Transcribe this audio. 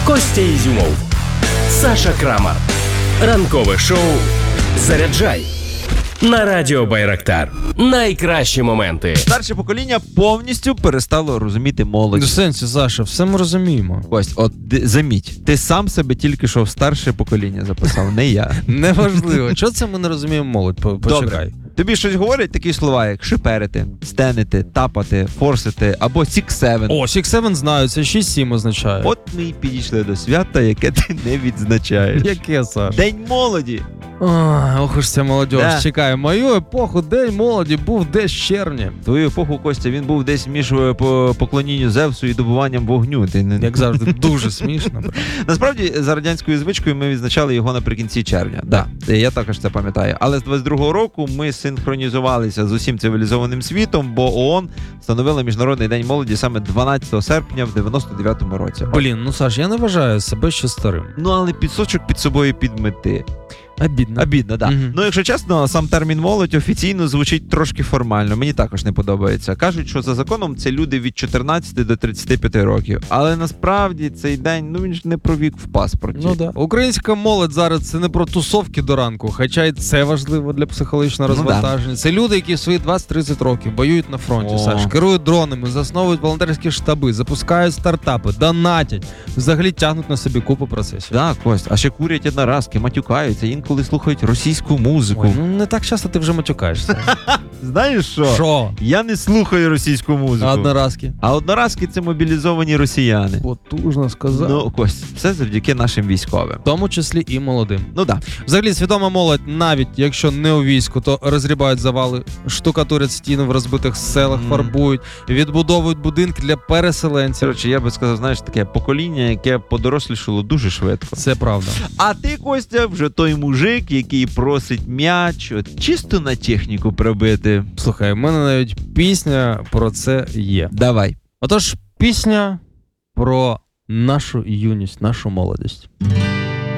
Костя Ізюмов, Саша Крамар. Ранкове шоу «Заряджай» на Радіо Байрактар. Найкращі моменти. Старше покоління повністю перестало розуміти молодь. В сенсі, Саша, все ми розуміємо. Кость, от заміть, ти сам себе тільки що в старше покоління записав, не я. Неважливо. Чого це ми не розуміємо молодь? Почекай. Добре. Тобі щось говорять такі слова, як шиперити, стенити, тапати, форсити або 6-7. О, 6-7 знаю, це 6-7 означає. От ми й підійшли до свята, яке ти не відзначаєш. Яке, Саш? День молоді. Ох уж ця молодь. Да. Чекай, мою епоху День молоді був десь в червні. Твою епоху, Костя, він був десь між поклонінню Зевсу і добуванням вогню. Ти не... Як завжди, дуже смішно. Насправді, за радянською звичкою ми відзначали його наприкінці червня. Да, я також це пам'ятаю. Але з 22-го року ми синхронізувалися з усім цивілізованим світом, бо ООН встановила Міжнародний день молоді саме 12 серпня в 99-му році. Блін, ну Саш, я не вважаю себе ще старим. Ну, але підсочок під собою підмети. Обідно. Обідно, так. Мгм. Ну, якщо чесно, сам термін молодь офіційно звучить трошки формально. Мені також не подобається. Кажуть, що за законом це люди від 14 до 35 років. Але насправді цей день, ну він ж не про вік в паспорті. Ну да. Українська молодь зараз це не про тусовки до ранку, хоча й це важливо для психологічного Ну розвантаження. Це люди, які в свої 20-30 років воюють на фронті, О. Саш, керують дронами, засновують волонтерські штаби, запускають стартапи, донатять, взагалі тягнуть на собі купу процесів. Так, Кость, а ще курять одноразки, матюкаються, інколи слухають російську музику. Ой, ну не так часто ти вже матюкаєшся. Знаєш що? Що? Я не слухаю російську музику. Одноразки. А одноразки це мобілізовані росіяни. Потужно сказав. Ну, Кость, все завдяки нашим військовим. В тому числі і молодим. Ну так. Взагалі, свідома молодь, навіть якщо не у війську, то розрібають завали, штукатурять стіни в розбитих селах, фарбують, відбудовують будинки для переселенців. Коротше, я би сказав, знаєш, таке покоління, яке подорослішало дуже швидко. Це правда. А ти, Костя, вже той мужик, який просить м'яч, от чисто на техніку пробити. Слухай, в мене навіть пісня про це є. Давай. Отож, пісня про нашу юність, нашу молодість.